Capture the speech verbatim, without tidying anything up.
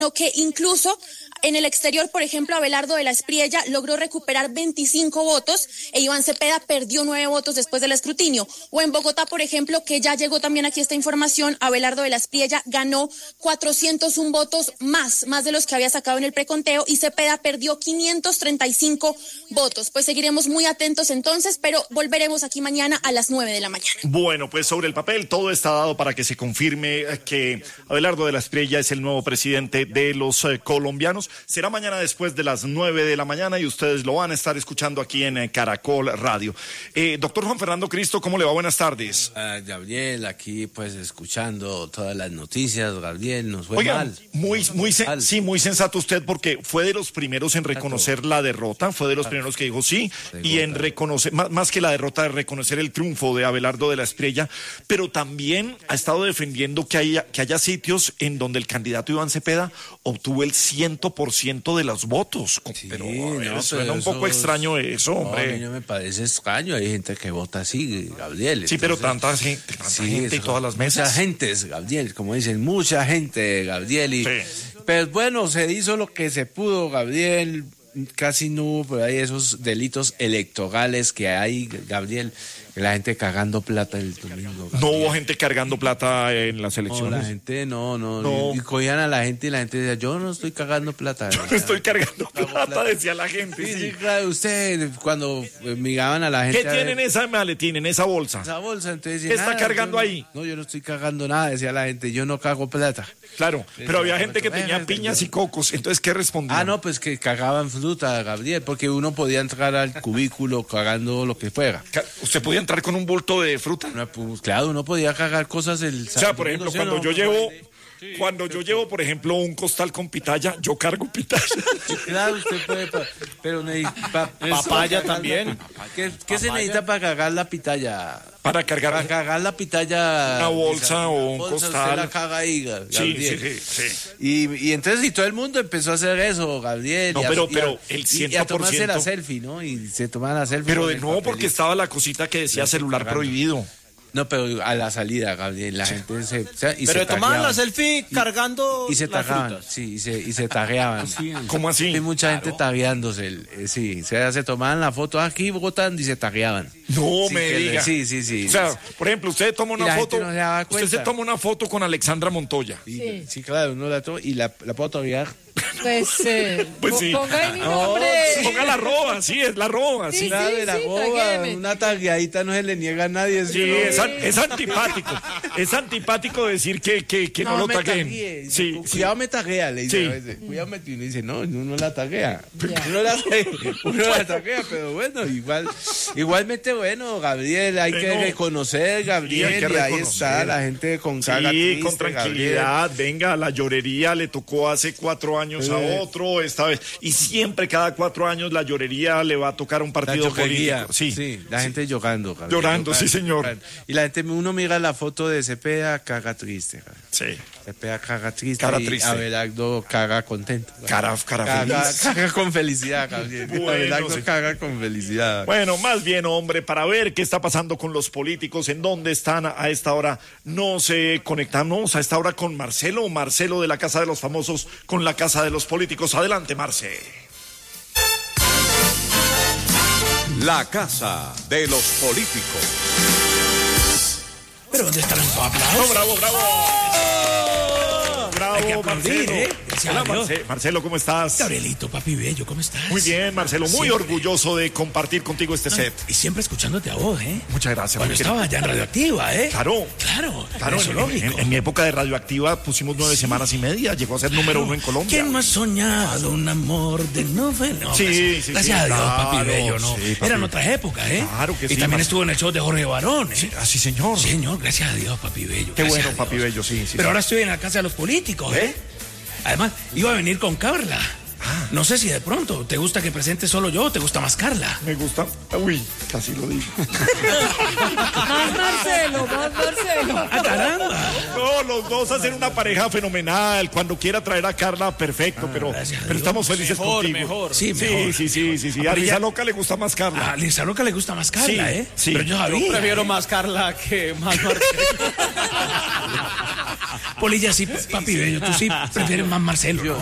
que incluso en el exterior, por ejemplo, Abelardo de la Espriella logró recuperar veinticinco votos e Iván Cepeda perdió nueve votos después del escrutinio. O en Bogotá, por ejemplo, que ya llegó también aquí esta información, Abelardo de la Espriella ganó cuatrocientos uno votos más, más de los que había sacado en el preconteo, y Cepeda perdió quinientos treinta y cinco votos. Pues seguiremos muy atentos entonces, pero volveremos aquí mañana a las nueve de la mañana. Bueno, pues sobre el papel todo está dado para que se confirme que Abelardo de la Espriella es el nuevo presidente de los eh, colombianos. Será mañana después de las nueve de la mañana y ustedes lo van a estar escuchando aquí en eh, Caracol Radio. Eh, doctor Juan Fernando Cristo, ¿cómo le va? Buenas tardes. Uh, Gabriel, aquí pues escuchando todas las noticias. Gabriel, nos fue Oiga, mal. muy, muy, sen- sí, muy sensato usted, porque fue de los primeros en reconocer Exacto. la derrota, fue de los primeros que dijo sí, Derrota. y en reconocer, más, más que la derrota, de reconocer el triunfo de Abelardo de la Espriella, pero también ha estado defendiendo que haya, que haya sitios en donde el candidato Iván Cepeda obtuvo el cien por ciento de los votos. Sí, pero, a ver, no, suena pero un poco eso extraño eso, No, hombre. a mí no me parece extraño, hay gente que vota así, Gabriel. Sí, pero entonces- tanta gente, tanta Sí, gente y eso- todas las mesas. Mucha gente, Gabriel, como dicen, mucha gente, Gabriel. Y, Sí. Pero bueno, se hizo lo que se pudo, Gabriel. Casi no hubo por ahí esos delitos electorales que hay, Gabriel. La gente cagando plata el domingo. No hubo gente cargando plata en las No, elecciones. la gente no, no, No. Y, y cogían a la gente y la gente decía, yo no estoy cagando plata. Yo no estoy cargando Cago plata, plata. decía la gente. Sí, sí. sí, claro, usted cuando eh, miraban a la gente... ¿Qué a ver, tienen en esa maletín, en esa bolsa? esa bolsa, entonces ¿Qué está nada, cargando yo no- ahí? No, yo no estoy cagando nada, decía la gente, yo no cago plata. Claro, pero había gente que bueno, tenía bueno, piñas bueno. y cocos, entonces ¿qué respondían? Ah, no, pues que cagaban fruta, Gabriel, porque uno podía entrar al cubículo cagando lo que fuera. Ca- ¿Usted podía entrar con un bulto de fruta? No, pues, claro, uno podía cagar cosas el O sea, por ejemplo, ¿sí o cuando no? yo llevo, cuando yo llevo, por ejemplo, un costal con pitaya, yo cargo pitaya. Sí, claro, usted puede, pa- pero necesita... Papaya también. ¿Qué, qué se necesita para cagar la pitaya? Para cargar. Para cagar la pitaya... Una bolsa o un bolsa, costal. Usted la caga ahí, Ga- Sí, Gabriel. sí, sí, sí. Y, y entonces y todo el mundo empezó a hacer eso, Gabriel. No, y a- pero- y a- pero el y- cien Y a por tomarse ciento. la selfie, ¿no? Y se tomaban la selfie. Pero con de el nuevo porque papelito. estaba la cosita que decía celular cargando. prohibido. No, pero a la salida, Gabriel, la gente se... o sea, y Pero se tomaban tagueaban. la selfie cargando Y se las tagueaban, frutas. sí, y se, y se tagueaban. ¿Cómo así? Hay mucha gente tagueándose, el- eh, sí, o sea, se tomaban la foto aquí votando y se tagueaban. No Sí, me que le- diga. sí, sí, sí. O sea, por ejemplo, usted toma Y una la gente foto, no se daba usted cuenta. se toma una foto con Alexandra Montoya. Sí, sí, claro, uno la toma y la, la puedo taguear. Pues, eh, Pues po- sí. ponga ahí mi No, nombre. Ponga la roba, sí, es la roba, sí. Sí, Claro, de la sí, boba, taguéeme. una tagueadita no se le niega a nadie. Sí, es, an- es antipático. Es antipático decir que, que, que no, lo me taguen. taguee. Sí, Cu- sí. Cuidado me taguea, le dice Sí. a veces. Cuidado me y uno dice, no, uno la taguea. Uno la, uno la taguea, pero bueno, igual, igualmente bueno, Gabriel, hay que Tengo- reconocer, Gabriel, Sí, hay que y ahí reconocer. está la gente con caga Sí, triste, con tranquilidad, venga, la llorería le tocó hace cuatro años a Eh. otro, esta vez, y siempre cada cuatro años la llorería le va a tocar a un Gabriel. La partido llorería, político. Sí, sí, la gente llorando, Gabriel, Llorando, sí, señor. Y la gente, uno mira la foto de Cepeda, caga triste, Gabriel. sí. Cepeda caga triste, Cara y triste. Abelardo caga contento. Cara, cara Caga, feliz. caga con felicidad, Gabriel. Bueno, Abelardo sí. caga con felicidad. Bueno, más bien, hombre, para ver qué está pasando con los políticos, en dónde están a esta hora, nos eh, conectamos a esta hora con Marcelo, Marcelo de la Casa de los Famosos, con la Casa de los Políticos. Adelante, Marce. La Casa de los Políticos. ¿Pero dónde están los ¡Oh, aplausos? bravo, bravo! Bravo, Hay que aplaudir, Marcelo. ¿eh? Gracias Hola, a Dios. Marce- Marcelo, ¿cómo estás? Gabrielito, papi bello, ¿cómo estás? Muy bien, Marcelo, muy Siempre. orgulloso de compartir contigo este set. Y siempre escuchándote a vos, ¿eh? Muchas gracias. Cuando mi estaba allá en Radioactiva, ¿eh? Claro. Claro, Claro, eso en, lógico. en- en mi época de Radioactiva pusimos nueve semanas y media, llegó a ser número uno en Colombia. ¿Quién no ha soñado un amor de novela? No, Sí, gracias, sí, gracias sí, a Dios, claro, papi bello, ¿no? sí, papi. Eran otras épocas, ¿eh? Claro que y sí, también Marcelo. estuvo en el show de Jorge Barón, ¿eh? Ah, sí, señor. Señor, gracias a Dios, papi bello. Qué gracias bueno, a Dios. papi bello, sí, sí. Pero ahora estoy en la casa de los políticos, ¿eh? Además, iba a venir con Carla. Ah. No sé si de pronto te gusta que presente solo yo o te gusta más Carla. Me gusta. Uy, casi lo digo. Más Marcelo, más Marcelo. ¡Ah, caramba! No, los dos hacen una pareja fenomenal. Cuando quiera traer a Carla, perfecto, pero, pero estamos felices Mejor, contigo. mejor. Sí, Sí, mejor. sí, sí, sí, sí. Ah, A pero Lisa ya- Loca le gusta más Carla. A Lisa Loca le gusta más Carla, Sí, ¿eh? sí. Pero yo sabía. Yo prefiero más Carla que más Marcelo. Polilla, sí, papi bello, tú sí prefieres más Marcelo, ¿no?